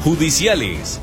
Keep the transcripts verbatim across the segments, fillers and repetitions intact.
judiciales.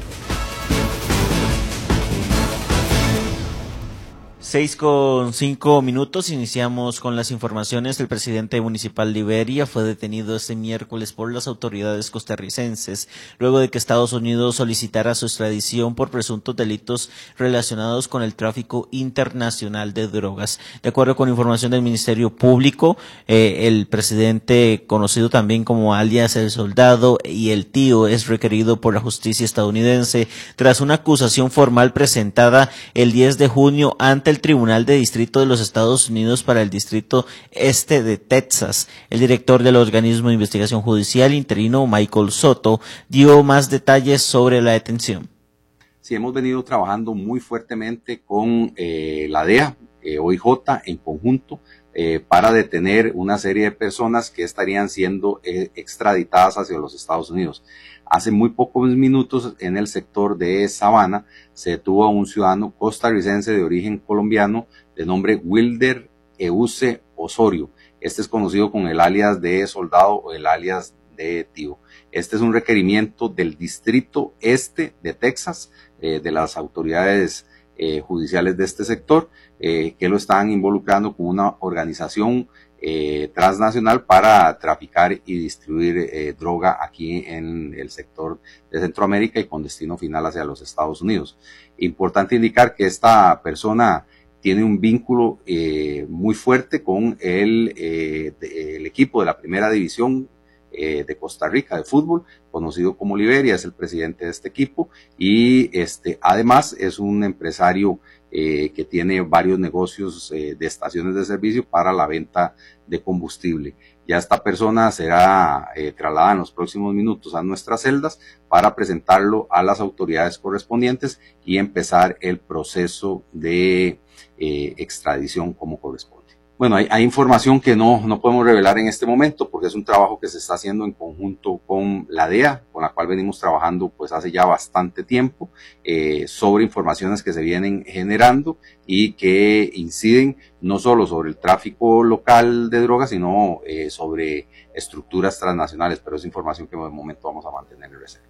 Seis con cinco minutos, iniciamos con las informaciones. El presidente municipal de Iberia fue detenido este miércoles por las autoridades costarricenses, luego de que Estados Unidos solicitara su extradición por presuntos delitos relacionados con el tráfico internacional de drogas. De acuerdo con información del Ministerio Público, eh, el presidente, conocido también como alias El Soldado y el Tío, es requerido por la justicia estadounidense tras una acusación formal presentada el diez de junio ante el Tribunal de Distrito de los Estados Unidos para el Distrito Este de Texas. El director del organismo de investigación judicial interino, Michael Soto, dio más detalles sobre la detención. Sí, hemos venido trabajando muy fuertemente con eh, la D E A, eh, O I J, en conjunto, eh, para detener una serie de personas que estarían siendo eh, extraditadas hacia los Estados Unidos. Hace muy pocos minutos, en el sector de Sabana, se detuvo a un ciudadano costarricense de origen colombiano de nombre Wilder Euse Osorio. Este es conocido con el alias de Soldado o el alias de Tío. Este es un requerimiento del Distrito Este de Texas, eh, de las autoridades eh, judiciales de este sector, eh, que lo están involucrando con una organización Eh, transnacional para traficar y distribuir eh, droga aquí en el sector de Centroamérica y con destino final hacia los Estados Unidos. Importante indicar que esta persona tiene un vínculo eh, muy fuerte con el, eh, de, el equipo de la primera división eh, de Costa Rica de fútbol, conocido como Liberia, es el presidente de este equipo y este, además es un empresario Eh, que tiene varios negocios eh, de estaciones de servicio para la venta de combustible. Ya esta persona será eh, trasladada en los próximos minutos a nuestras celdas para presentarlo a las autoridades correspondientes y empezar el proceso de eh, extradición como corresponde. Bueno, hay, hay información que no, no podemos revelar en este momento porque es un trabajo que se está haciendo en conjunto con la D E A, con la cual venimos trabajando pues hace ya bastante tiempo, eh, sobre informaciones que se vienen generando y que inciden no solo sobre el tráfico local de drogas, sino eh, sobre estructuras transnacionales, pero es información que de momento vamos a mantener en reserva.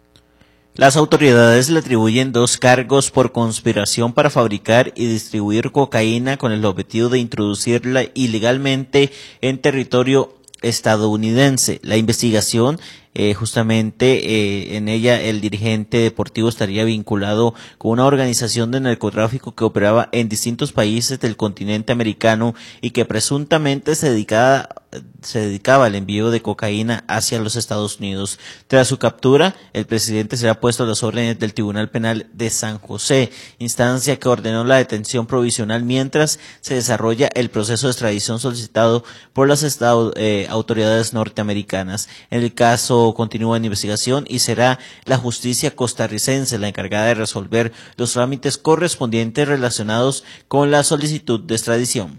Las autoridades le atribuyen dos cargos por conspiración para fabricar y distribuir cocaína con el objetivo de introducirla ilegalmente en territorio estadounidense. La investigación, eh, justamente eh, en ella el dirigente deportivo estaría vinculado con una organización de narcotráfico que operaba en distintos países del continente americano y que presuntamente se dedicaba se dedicaba al envío de cocaína hacia los Estados Unidos. Tras su captura, el presidente será puesto a las órdenes del Tribunal Penal de San José, instancia que ordenó la detención provisional mientras se desarrolla el proceso de extradición solicitado por las estado, eh, autoridades norteamericanas. En el caso continúa en investigación y será la justicia costarricense la encargada de resolver los trámites correspondientes relacionados con la solicitud de extradición.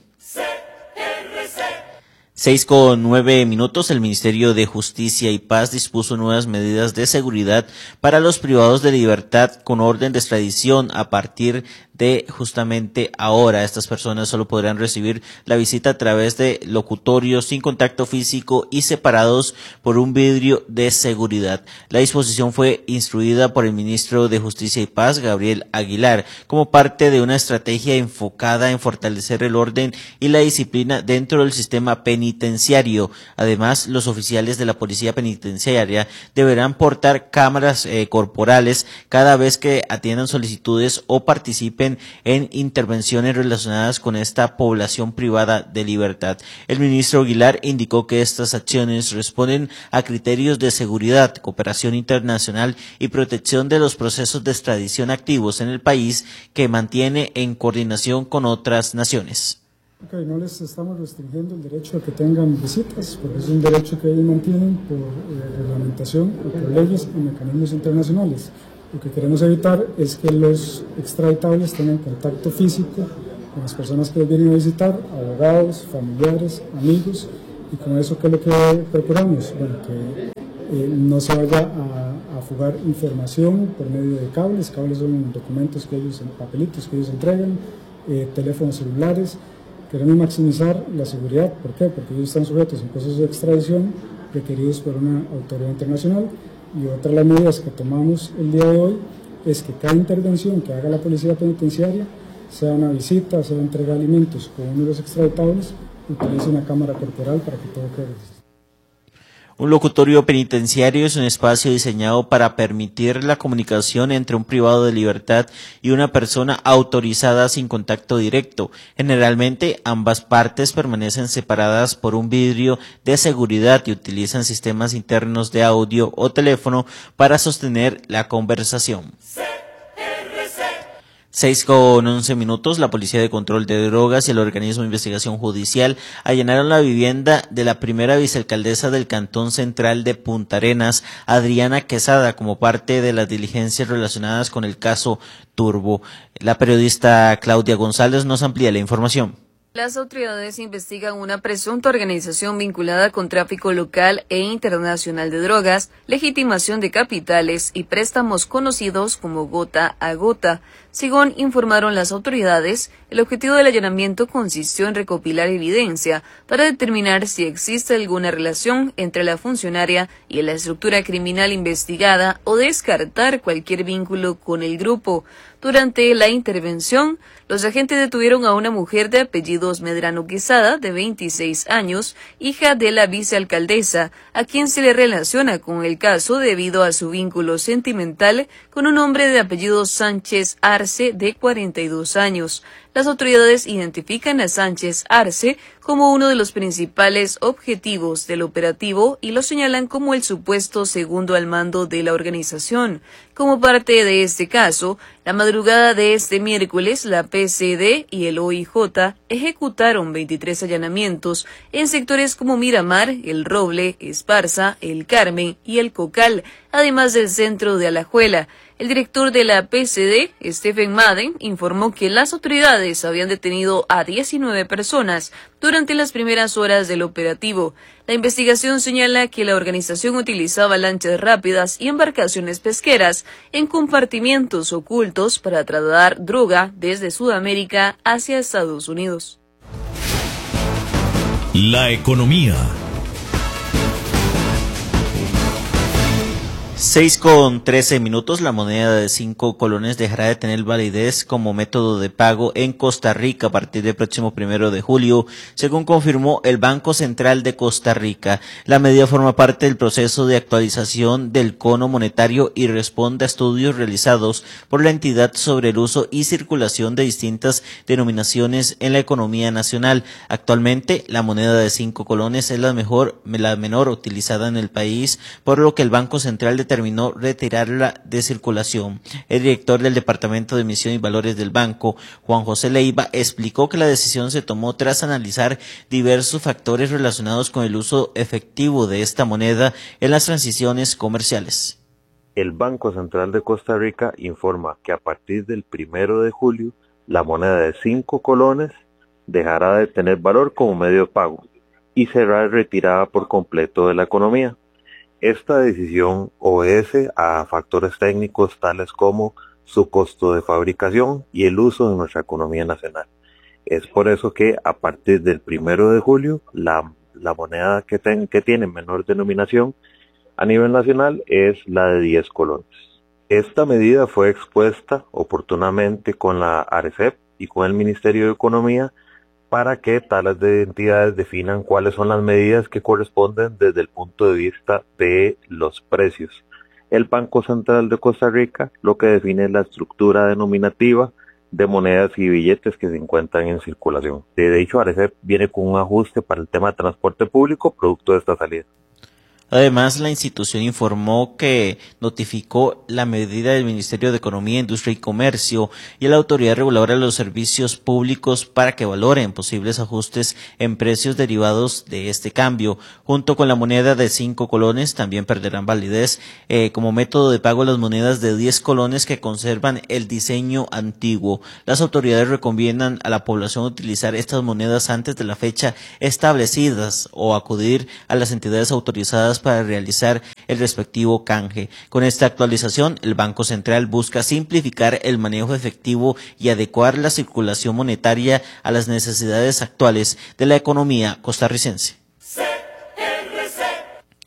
Seis con nueve minutos, el Ministerio de Justicia y Paz dispuso nuevas medidas de seguridad para los privados de libertad con orden de extradición a partir de justamente ahora. Estas personas solo podrán recibir la visita a través de locutorios sin contacto físico y separados por un vidrio de seguridad. La disposición fue instruida por el ministro de Justicia y Paz, Gabriel Aguilar, como parte de una estrategia enfocada en fortalecer el orden y la disciplina dentro del sistema penitenciario. Además, los oficiales de la Policía Penitenciaria deberán portar cámaras eh, corporales cada vez que atiendan solicitudes o participen en intervenciones relacionadas con esta población privada de libertad. El ministro Aguilar indicó que estas acciones responden a criterios de seguridad, cooperación internacional y protección de los procesos de extradición activos en el país que mantiene en coordinación con otras naciones. Okay, no les estamos restringiendo el derecho a que tengan visitas, porque es un derecho que ellos mantienen por eh, reglamentación o por leyes y mecanismos internacionales. Lo que queremos evitar es que los extraditables tengan contacto físico con las personas que los vienen a visitar, abogados, familiares, amigos, y con eso, ¿qué es lo que procuramos? Bueno, que eh, no se vaya a, a fugar información por medio de cables. Cables son documentos que ellos, papelitos que ellos entregan, eh, teléfonos celulares. Queremos maximizar la seguridad. ¿Por qué? Porque ellos están sujetos a un proceso de extradición requeridos por una autoridad internacional Y otra de las medidas que tomamos el día de hoy es que cada intervención que haga la policía penitenciaria, sea una visita, sea entrega de alimentos con uno de los extraditables, utilice una cámara corporal para que todo quede registrado. Un locutorio penitenciario es un espacio diseñado para permitir la comunicación entre un privado de libertad y una persona autorizada sin contacto directo. Generalmente, ambas partes permanecen separadas por un vidrio de seguridad y utilizan sistemas internos de audio o teléfono para sostener la conversación. Seis con once minutos, la Policía de Control de Drogas y el Organismo de Investigación Judicial allanaron la vivienda de la primera vicealcaldesa del Cantón Central de Punta Arenas, Adriana Quesada, como parte de las diligencias relacionadas con el caso Turbo. La periodista Claudia González nos amplía la información. Las autoridades investigan una presunta organización vinculada con tráfico local e internacional de drogas, legitimación de capitales y préstamos conocidos como gota a gota. Según informaron las autoridades, el objetivo del allanamiento consistió en recopilar evidencia para determinar si existe alguna relación entre la funcionaria y la estructura criminal investigada o descartar cualquier vínculo con el grupo. Durante la intervención, los agentes detuvieron a una mujer de apellidos Medrano Quesada, de veintiséis años, hija de la vicealcaldesa, a quien se le relaciona con el caso debido a su vínculo sentimental con un hombre de apellido Sánchez Arce, de cuarenta y dos años. Las autoridades identifican a Sánchez Arce como uno de los principales objetivos del operativo y lo señalan como el supuesto segundo al mando de la organización. Como parte de este caso, la madrugada de este miércoles, la P C D y el O I J ejecutaron veintitrés allanamientos en sectores como Miramar, El Roble, Esparza, El Carmen y El Cocal, además del centro de Alajuela. El director de la P C D, Stephen Madden, informó que las autoridades habían detenido a diecinueve personas durante las primeras horas del operativo. La investigación señala que la organización utilizaba lanchas rápidas y embarcaciones pesqueras en compartimientos ocultos para trasladar droga desde Sudamérica hacia Estados Unidos. La economía. Seis con trece minutos, la moneda de cinco colones dejará de tener validez como método de pago en Costa Rica a partir del próximo primero de julio, según confirmó el Banco Central de Costa Rica. La medida forma parte del proceso de actualización del cono monetario y responde a estudios realizados por la entidad sobre el uso y circulación de distintas denominaciones en la economía nacional. Actualmente, la moneda de cinco colones es la mejor, la menor utilizada en el país, por lo que el Banco Central de terminó retirarla de circulación. El director del Departamento de Emisión y Valores del banco, Juan José Leiva, explicó que la decisión se tomó tras analizar diversos factores relacionados con el uso efectivo de esta moneda en las transiciones comerciales. El Banco Central de Costa Rica informa que a partir del primero de julio, la moneda de cinco colones dejará de tener valor como medio de pago y será retirada por completo de la economía. Esta decisión obedece a factores técnicos tales como su costo de fabricación y el uso de nuestra economía nacional. Es por eso que a partir del primero de julio, la, la moneda que, ten, que tiene menor denominación a nivel nacional es la de diez colones. Esta medida fue expuesta oportunamente con la ARECEP y con el Ministerio de Economía para que tales de entidades definan cuáles son las medidas que corresponden desde el punto de vista de los precios. El Banco Central de Costa Rica lo que define es la estructura denominativa de monedas y billetes que se encuentran en circulación. De hecho, ARECEP viene con un ajuste para el tema de transporte público producto de esta salida. Además, la institución informó que notificó la medida del Ministerio de Economía, Industria y Comercio y a la Autoridad Reguladora de los Servicios Públicos para que valoren posibles ajustes en precios derivados de este cambio. Junto con la moneda de cinco colones, también perderán validez eh, como método de pago las monedas de diez colones que conservan el diseño antiguo. Las autoridades recomiendan a la población utilizar estas monedas antes de la fecha establecidas o acudir a las entidades autorizadas para realizar el respectivo canje. Con esta actualización, el Banco Central busca simplificar el manejo efectivo y adecuar la circulación monetaria a las necesidades actuales de la economía costarricense.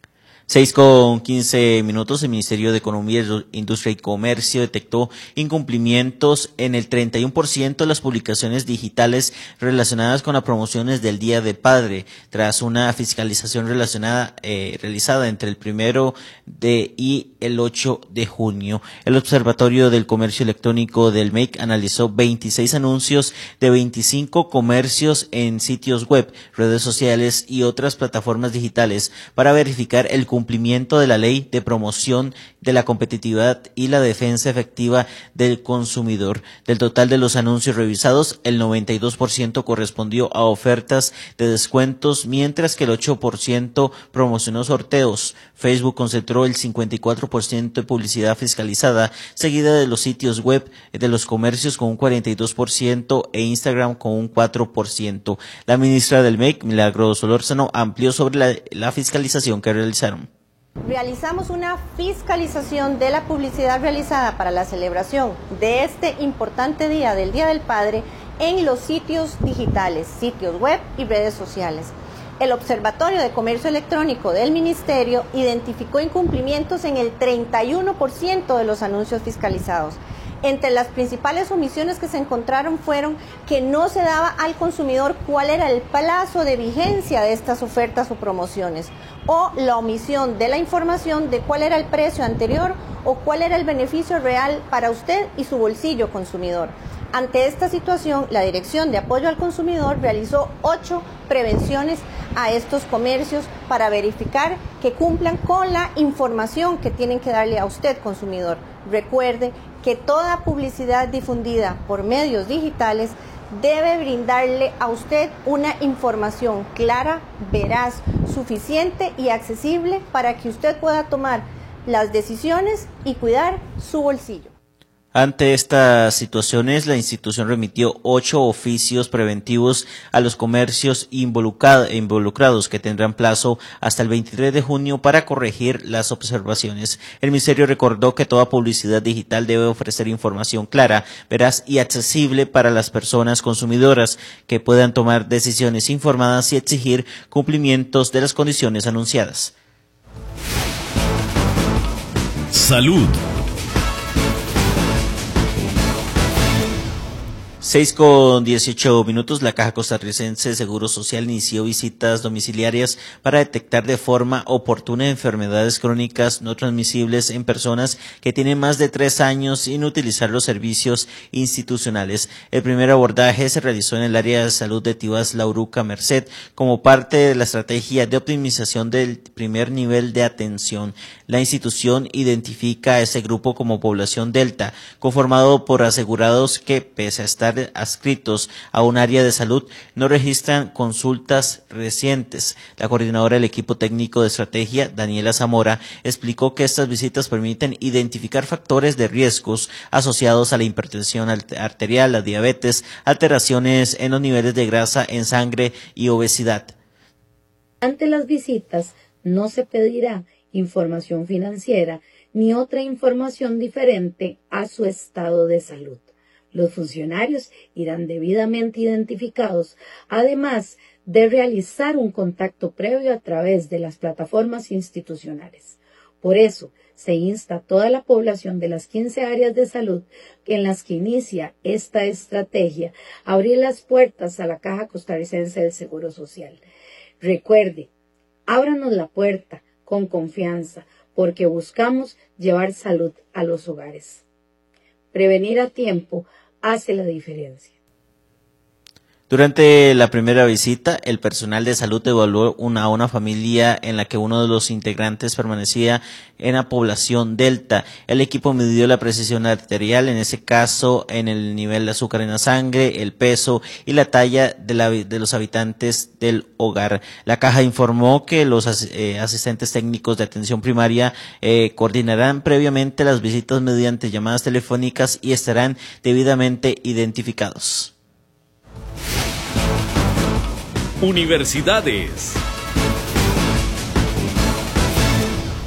Seis con quince minutos, el Ministerio de Economía, Industria y Comercio detectó incumplimientos en el treinta y uno por ciento de las publicaciones digitales relacionadas con las promociones del Día del Padre, tras una fiscalización relacionada eh, realizada entre el primero de y el ocho de junio. El Observatorio del Comercio Electrónico del M E C analizó veintiséis anuncios de veinticinco comercios en sitios web, redes sociales y otras plataformas digitales para verificar el cumplimiento de la Ley de Promoción de la Competitividad y la Defensa Efectiva del Consumidor. Del total de los anuncios revisados, el noventa y dos por ciento correspondió a ofertas de descuentos, mientras que el ocho por ciento promocionó sorteos. Facebook concentró el cincuenta y cuatro por ciento de publicidad fiscalizada, seguida de los sitios web de los comercios con un cuarenta y dos por ciento e Instagram con un cuatro por ciento. La ministra del M E C, Milagros Solórzano, amplió sobre la, la fiscalización que realizaron. Realizamos una fiscalización de la publicidad realizada para la celebración de este importante día del Día del Padre en los sitios digitales, sitios web y redes sociales. El Observatorio de Comercio Electrónico del Ministerio identificó incumplimientos en el treinta y uno por ciento de los anuncios fiscalizados. Entre las principales omisiones que se encontraron fueron que no se daba al consumidor cuál era el plazo de vigencia de estas ofertas o promociones, o la omisión de la información de cuál era el precio anterior o cuál era el beneficio real para usted y su bolsillo consumidor. Ante esta situación, la Dirección de Apoyo al Consumidor realizó ocho prevenciones a estos comercios para verificar que cumplan con la información que tienen que darle a usted, consumidor. Recuerde que toda publicidad difundida por medios digitales debe brindarle a usted una información clara, veraz, suficiente y accesible para que usted pueda tomar las decisiones y cuidar su bolsillo. Ante estas situaciones, la institución remitió ocho oficios preventivos a los comercios involucrados que tendrán plazo hasta el veintitrés de junio para corregir las observaciones. El Ministerio recordó que toda publicidad digital debe ofrecer información clara, veraz y accesible para las personas consumidoras que puedan tomar decisiones informadas y exigir cumplimientos de las condiciones anunciadas. Salud. Seis con dieciocho minutos, la Caja Costarricense de Seguro Social inició visitas domiciliarias para detectar de forma oportuna enfermedades crónicas no transmisibles en personas que tienen más de tres años sin utilizar los servicios institucionales. El primer abordaje se realizó en el área de salud de Tibás Lauruca Merced como parte de la estrategia de optimización del primer nivel de atención. La institución identifica a ese grupo como población delta, conformado por asegurados que, pese a estar adscritos a un área de salud, no registran consultas recientes. La coordinadora del equipo técnico de estrategia, Daniela Zamora, explicó que estas visitas permiten identificar factores de riesgos asociados a la hipertensión arterial, la diabetes, alteraciones en los niveles de grasa en sangre y obesidad. Ante las visitas no se pedirá información financiera ni otra información diferente a su estado de salud. Los funcionarios irán debidamente identificados, además de realizar un contacto previo a través de las plataformas institucionales. Por eso, se insta a toda la población de las quince áreas de salud en las que inicia esta estrategia a abrir las puertas a la Caja Costarricense del Seguro Social. Recuerde, ábranos la puerta con confianza, porque buscamos llevar salud a los hogares. Prevenir a tiempo hace la diferencia. Durante la primera visita, el personal de salud evaluó una, a una familia en la que uno de los integrantes permanecía en la población delta. El equipo midió la presión arterial, en ese caso en el nivel de azúcar en la sangre, el peso y la talla de, la, de los habitantes del hogar. La caja informó que los as, eh, asistentes técnicos de atención primaria eh, coordinarán previamente las visitas mediante llamadas telefónicas y estarán debidamente identificados. Universidades.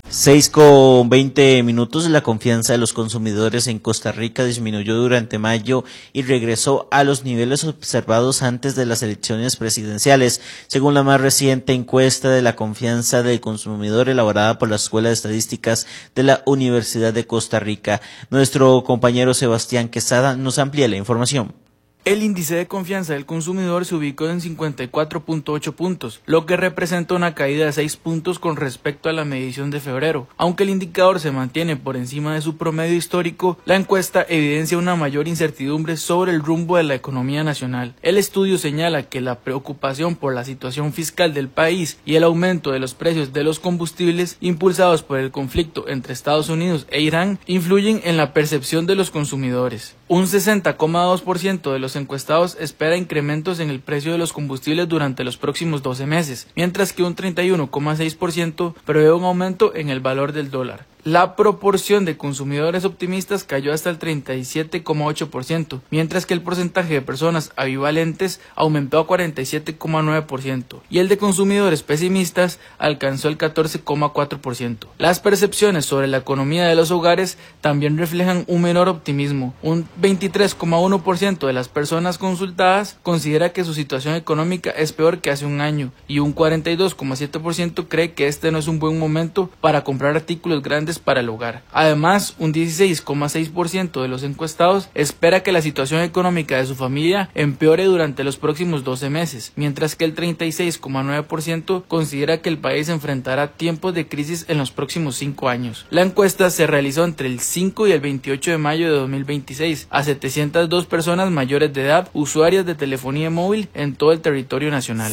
seis con veinte minutos. La confianza de los consumidores en Costa Rica disminuyó durante mayo y regresó a los niveles observados antes de las elecciones presidenciales, según la más reciente encuesta de la confianza del consumidor elaborada por la Escuela de Estadísticas de la Universidad de Costa Rica. Nuestro compañero Sebastián Quesada nos amplía la información. El índice de confianza del consumidor se ubicó en cincuenta y cuatro punto ocho puntos, lo que representa una caída de seis puntos con respecto a la medición de febrero. Aunque el indicador se mantiene por encima de su promedio histórico, la encuesta evidencia una mayor incertidumbre sobre el rumbo de la economía nacional. El estudio señala que la preocupación por la situación fiscal del país y el aumento de los precios de los combustibles impulsados por el conflicto entre Estados Unidos e Irán influyen en la percepción de los consumidores. Un sesenta coma dos por ciento de los encuestados espera incrementos en el precio de los combustibles durante los próximos doce meses, mientras que un treinta y uno coma seis por ciento prevé un aumento en el valor del dólar. La proporción de consumidores optimistas cayó hasta el treinta y siete coma ocho por ciento, mientras que el porcentaje de personas ambivalentes aumentó a cuarenta y siete coma nueve por ciento y el de consumidores pesimistas alcanzó el catorce coma cuatro por ciento. Las percepciones sobre la economía de los hogares también reflejan un menor optimismo. Un veintitrés coma uno por ciento de las personas consultadas considera que su situación económica es peor que hace un año y un cuarenta y dos coma siete por ciento cree que este no es un buen momento para comprar artículos grandes para el hogar. Además, un dieciséis coma seis por ciento de los encuestados espera que la situación económica de su familia empeore durante los próximos doce meses, mientras que el treinta y seis coma nueve por ciento considera que el país enfrentará tiempos de crisis en los próximos cinco años. La encuesta se realizó entre el cinco y el veintiocho de mayo de dos mil veintiséis a setecientas dos personas mayores de edad, usuarias de telefonía móvil en todo el territorio nacional.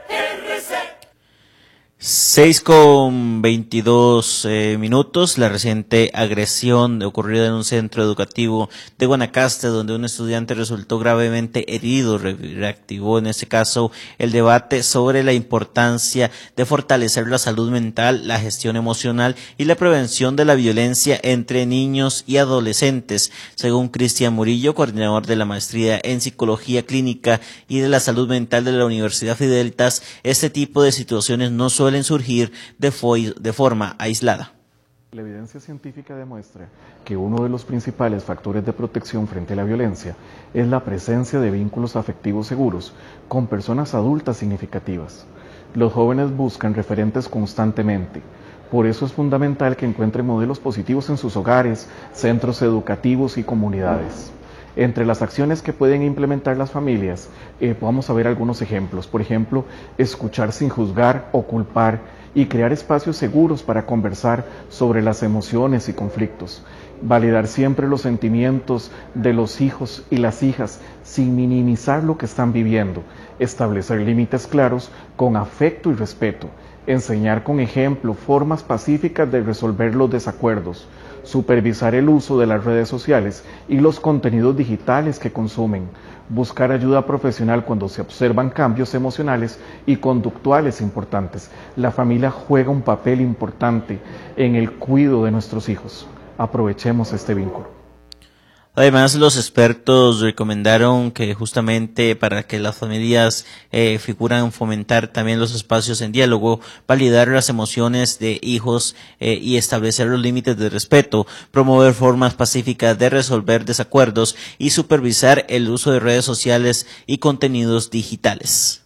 seis con veintidós eh, minutos. La reciente agresión ocurrida en un centro educativo de Guanacaste, donde un estudiante resultó gravemente herido, re reactivó en este caso el debate sobre la importancia de fortalecer la salud mental, la gestión emocional y la prevención de la violencia entre niños y adolescentes. Según Cristian Murillo, coordinador de la maestría en Psicología Clínica y de la Salud Mental de la Universidad Fideltas, este tipo de situaciones no suelen surgir de, de forma aislada. La evidencia científica demuestra que uno de los principales factores de protección frente a la violencia es la presencia de vínculos afectivos seguros con personas adultas significativas. Los jóvenes buscan referentes constantemente. Por eso es fundamental que encuentren modelos positivos en sus hogares, centros educativos y comunidades. Entre las acciones que pueden implementar las familias, eh, vamos a ver algunos ejemplos. Por ejemplo, escuchar sin juzgar o culpar y crear espacios seguros para conversar sobre las emociones y conflictos. Validar siempre los sentimientos de los hijos y las hijas sin minimizar lo que están viviendo. Establecer límites claros con afecto y respeto. Enseñar con ejemplo formas pacíficas de resolver los desacuerdos. Supervisar el uso de las redes sociales y los contenidos digitales que consumen, buscar ayuda profesional cuando se observan cambios emocionales y conductuales importantes. La familia juega un papel importante en el cuidado de nuestros hijos. Aprovechemos este vínculo. Además, los expertos recomendaron que justamente para que las familias eh, figuran fomentar también los espacios en diálogo, validar las emociones de hijos eh, y establecer los límites de respeto, promover formas pacíficas de resolver desacuerdos y supervisar el uso de redes sociales y contenidos digitales.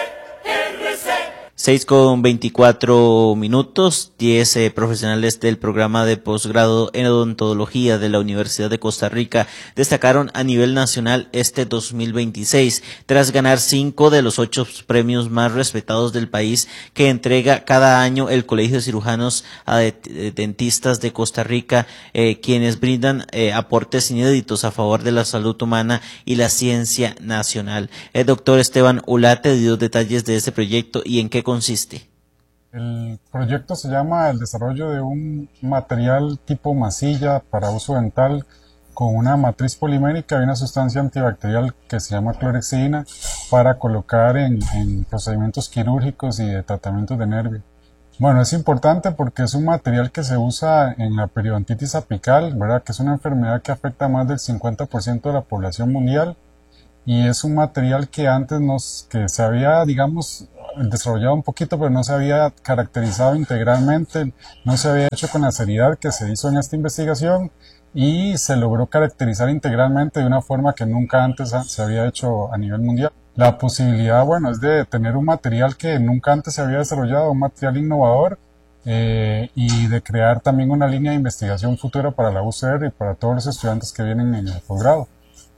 seis con veinticuatro minutos. diez eh, profesionales del programa de posgrado en odontología de la Universidad de Costa Rica destacaron a nivel nacional este dos mil veintiséis, tras ganar cinco de los ocho premios más respetados del país que entrega cada año el Colegio de Cirujanos a de, de dentistas de Costa Rica, eh, quienes brindan eh, aportes inéditos a favor de la salud humana y la ciencia nacional. El doctor Esteban Ulate dio detalles de este proyecto y en qué consiste. El proyecto se llama el desarrollo de un material tipo masilla para uso dental con una matriz polimérica y una sustancia antibacterial que se llama clorexidina para colocar en, en procedimientos quirúrgicos y de tratamientos de nervio. Bueno, es importante porque es un material que se usa en la periodontitis apical, ¿verdad? Que es una enfermedad que afecta a más del cincuenta por ciento de la población mundial. Y es un material que antes nos, que se había, digamos, desarrollado un poquito, pero no se había caracterizado integralmente, no se había hecho con la seriedad que se hizo en esta investigación y se logró caracterizar integralmente de una forma que nunca antes se había hecho a nivel mundial. La posibilidad, bueno, es de tener un material que nunca antes se había desarrollado, un material innovador, eh, y de crear también una línea de investigación futura para la U C R y para todos los estudiantes que vienen en el posgrado.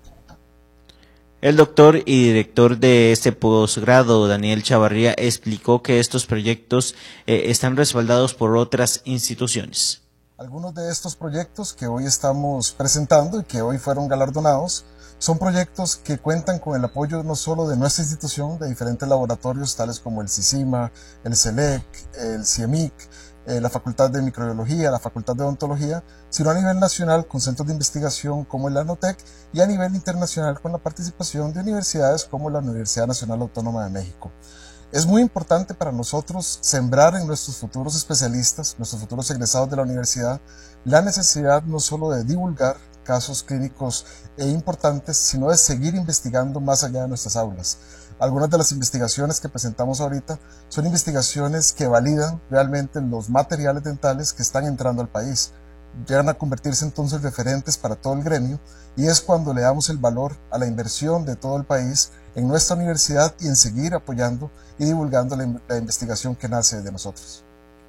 El doctor y director de este posgrado, Daniel Chavarría, explicó que estos proyectos eh, están respaldados por otras instituciones. Algunos de estos proyectos que hoy estamos presentando y que hoy fueron galardonados son proyectos que cuentan con el apoyo no solo de nuestra institución, de diferentes laboratorios tales como el CICIMA, el CELEC, el CIEMIC, eh, la Facultad de Microbiología, la Facultad de Odontología, sino a nivel nacional con centros de investigación como el ANOTEC y a nivel internacional con la participación de universidades como la Universidad Nacional Autónoma de México. Es muy importante para nosotros sembrar en nuestros futuros especialistas, nuestros futuros egresados de la universidad, la necesidad no solo de divulgar casos clínicos e importantes, sino de seguir investigando más allá de nuestras aulas. Algunas de las investigaciones que presentamos ahorita son investigaciones que validan realmente los materiales dentales que están entrando al país. Llegan a convertirse entonces referentes para todo el gremio y es cuando le damos el valor a la inversión de todo el país en nuestra universidad y en seguir apoyando y divulgando la, la investigación que nace de nosotros.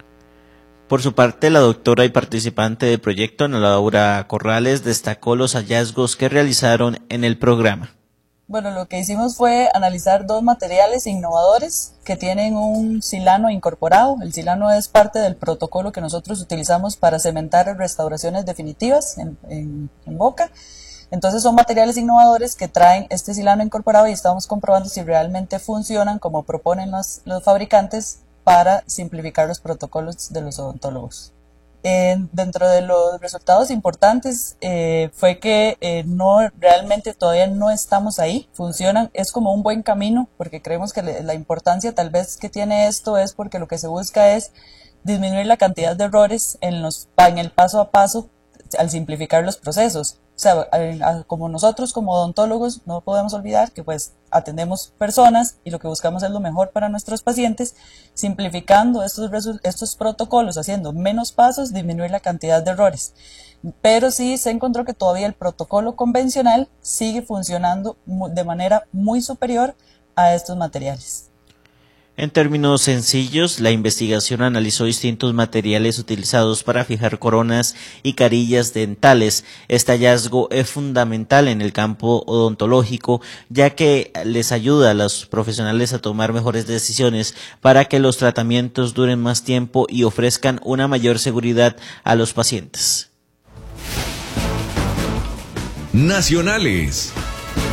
Por su parte, la doctora y participante del proyecto, Ana Laura Corrales, destacó los hallazgos que realizaron en el programa. Bueno, lo que hicimos fue analizar dos materiales innovadores que tienen un silano incorporado. El silano es parte del protocolo que nosotros utilizamos para cementar restauraciones definitivas en, en, en boca. Entonces son materiales innovadores que traen este silano incorporado y estamos comprobando si realmente funcionan como proponen los, los fabricantes para simplificar los protocolos de los odontólogos. Eh, dentro de los resultados importantes eh, fue que eh, no realmente todavía no estamos ahí, funcionan, es como un buen camino porque creemos que le, la importancia tal vez que tiene esto es porque lo que se busca es disminuir la cantidad de errores en, los, en el paso a paso al simplificar los procesos. O sea, como nosotros como odontólogos no podemos olvidar que pues atendemos personas y lo que buscamos es lo mejor para nuestros pacientes, simplificando estos, estos protocolos, haciendo menos pasos, disminuir la cantidad de errores. Pero sí se encontró que todavía el protocolo convencional sigue funcionando de manera muy superior a estos materiales. En términos sencillos, la investigación analizó distintos materiales utilizados para fijar coronas y carillas dentales. Este hallazgo es fundamental en el campo odontológico, ya que les ayuda a los profesionales a tomar mejores decisiones para que los tratamientos duren más tiempo y ofrezcan una mayor seguridad a los pacientes. Nacionales.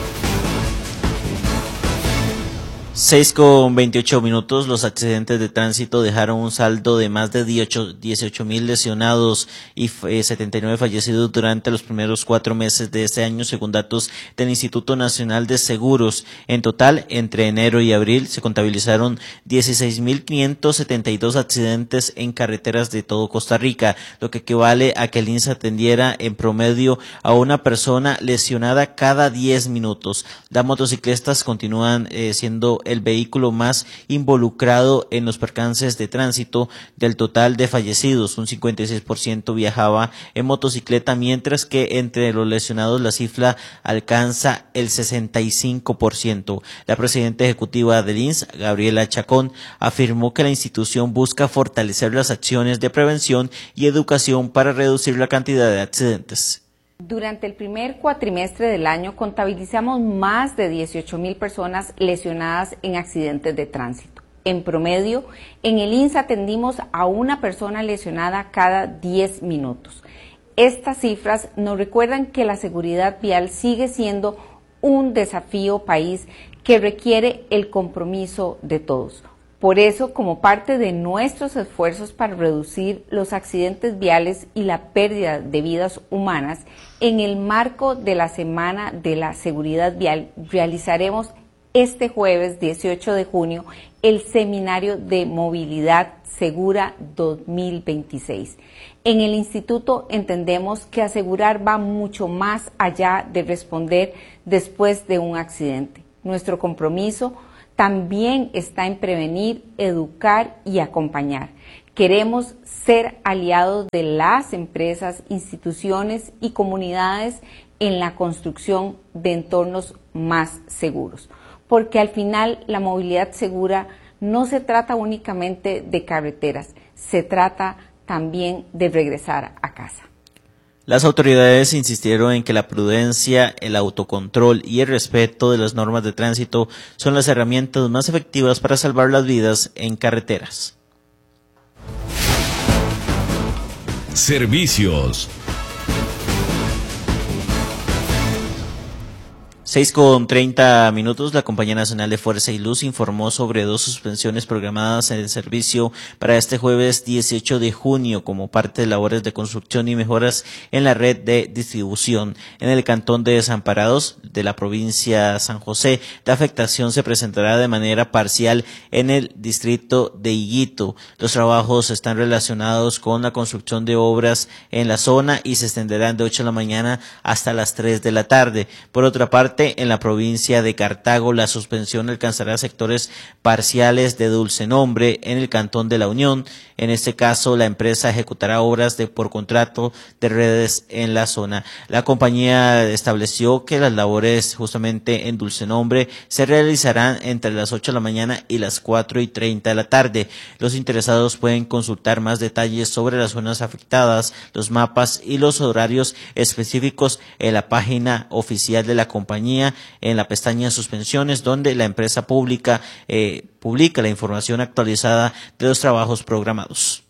seis con veintiocho minutos, los accidentes de tránsito dejaron un saldo de más de dieciocho mil lesionados y eh, setenta y nueve fallecidos durante los primeros cuatro meses de este año, según datos del Instituto Nacional de Seguros. En total, entre enero y abril, se contabilizaron dieciséis mil quinientos setenta y dos accidentes en carreteras de todo Costa Rica, lo que equivale a que el I N S atendiera en promedio a una persona lesionada cada diez minutos. Las motocicletas continúan eh, siendo el vehículo más involucrado en los percances de tránsito. Del total de fallecidos, un cincuenta y seis por ciento viajaba en motocicleta, mientras que entre los lesionados la cifra alcanza el sesenta y cinco por ciento. La presidenta ejecutiva del I N S, Gabriela Chacón, afirmó que la institución busca fortalecer las acciones de prevención y educación para reducir la cantidad de accidentes. Durante el primer cuatrimestre del año contabilizamos más de dieciocho mil personas lesionadas en accidentes de tránsito. En promedio, en el I N S atendimos a una persona lesionada cada diez minutos. Estas cifras nos recuerdan que la seguridad vial sigue siendo un desafío país que requiere el compromiso de todos. Por eso, como parte de nuestros esfuerzos para reducir los accidentes viales y la pérdida de vidas humanas, en el marco de la Semana de la Seguridad Vial, realizaremos este jueves dieciocho de junio el Seminario de Movilidad Segura dos mil veintiséis. En el Instituto entendemos que asegurar va mucho más allá de responder después de un accidente. Nuestro compromiso también está en prevenir, educar y acompañar. Queremos ser aliados de las empresas, instituciones y comunidades en la construcción de entornos más seguros, porque al final la movilidad segura no se trata únicamente de carreteras, se trata también de regresar a casa. Las autoridades insistieron en que la prudencia, el autocontrol y el respeto de las normas de tránsito son las herramientas más efectivas para salvar las vidas en carreteras. Servicios. seis con treinta minutos, la Compañía Nacional de Fuerza y Luz informó sobre dos suspensiones programadas en el servicio para este jueves dieciocho de junio como parte de labores de construcción y mejoras en la red de distribución. En el cantón de Desamparados de la provincia San José, la afectación se presentará de manera parcial en el distrito de Higuito. Los trabajos están relacionados con la construcción de obras en la zona y se extenderán de ocho de la mañana hasta las tres de la tarde. Por otra parte, en la provincia de Cartago, la suspensión alcanzará sectores parciales de Dulce Nombre en el cantón de La Unión. En este caso, la empresa ejecutará obras de por contrato de redes en la zona. La compañía estableció que las labores justamente en Dulce Nombre se realizarán entre las ocho de la mañana y las cuatro y treinta de la tarde. Los interesados pueden consultar más detalles sobre las zonas afectadas, los mapas y los horarios específicos en la página oficial de la compañía, en la pestaña suspensiones, donde la empresa pública eh, publica la información actualizada de los trabajos programados.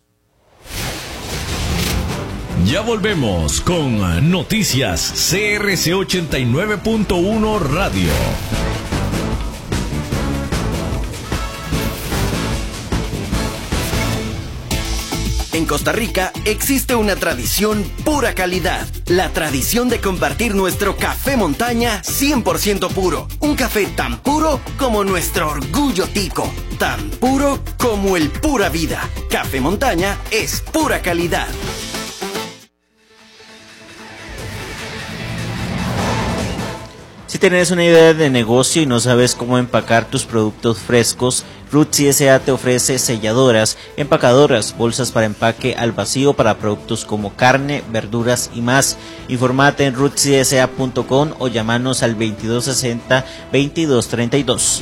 Ya volvemos con Noticias C R C ochenta y nueve punto uno Radio. En Costa Rica existe una tradición pura calidad, la tradición de compartir nuestro café montaña cien por ciento puro, un café tan puro como nuestro orgullo tico, tan puro como el pura vida. Café montaña es pura calidad. Si tienes una idea de negocio y no sabes cómo empacar tus productos frescos, Roots S A te ofrece selladoras, empacadoras, bolsas para empaque al vacío para productos como carne, verduras y más. Informate en roots s a punto com o llamanos al veintidós sesenta, veintidós treinta y dos.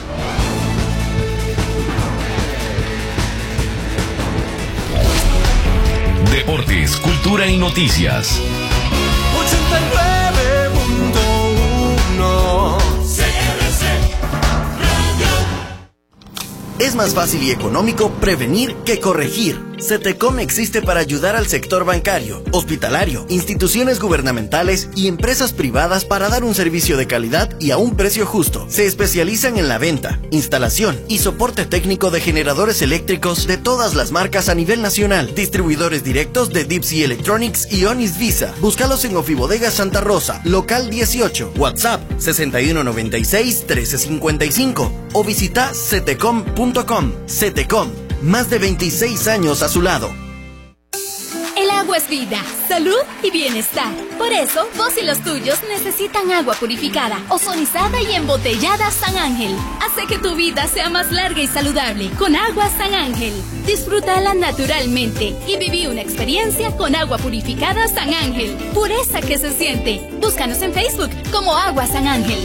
Deportes, cultura y noticias. ochenta y nueve punto uno C R C Radio. Es más fácil y económico prevenir que corregir. CETECOM existe para ayudar al sector bancario, hospitalario, instituciones gubernamentales y empresas privadas para dar un servicio de calidad y a un precio justo. Se especializan en la venta, instalación y soporte técnico de generadores eléctricos de todas las marcas a nivel nacional. Distribuidores directos de Deep Sea Electronics y Onis Visa. Búscalos en Ofibodega Santa Rosa, local dieciocho, WhatsApp sesenta y uno noventa y seis, trece cincuenta y cinco o visita cetecom punto com. CETECOM, más de veintiséis años a su lado. El agua es vida, salud y bienestar. Por eso, vos y los tuyos necesitan agua purificada, ozonizada y embotellada San Ángel. Hace que tu vida sea más larga y saludable con agua San Ángel. Disfrútala naturalmente y viví una experiencia con agua purificada San Ángel. Pureza que se siente. Búscanos en Facebook como Agua San Ángel.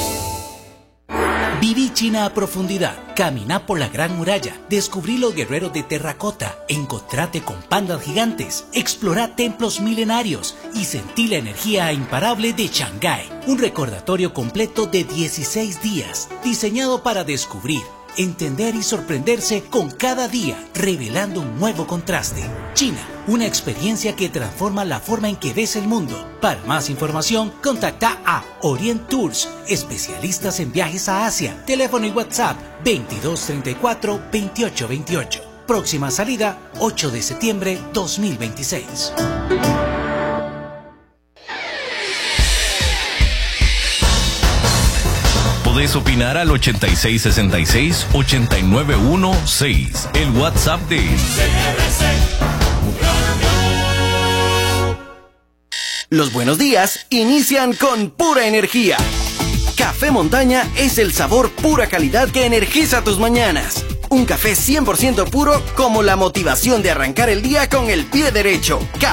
Viví China a profundidad, caminá por la Gran Muralla, descubrí los guerreros de terracota, encontrate con pandas gigantes, explorá templos milenarios y sentí la energía imparable de Shanghái. Un recordatorio completo de dieciséis días, diseñado para descubrir, entender y sorprenderse con cada día, revelando un nuevo contraste. China, una experiencia que transforma la forma en que ves el mundo. Para más información, contacta a Orient Tours, especialistas en viajes a Asia. Teléfono y WhatsApp veintidós treinta y cuatro, veintiocho veintiocho. Próxima salida, ocho de septiembre dos mil veintiséis. Podés opinar al ochenta y seis sesenta y seis, ochenta y nueve dieciséis, el WhatsApp de C R C. Los buenos días inician con pura energía. Café Montaña es el sabor pura calidad que energiza tus mañanas. Un café cien por ciento puro como la motivación de arrancar el día con el pie derecho.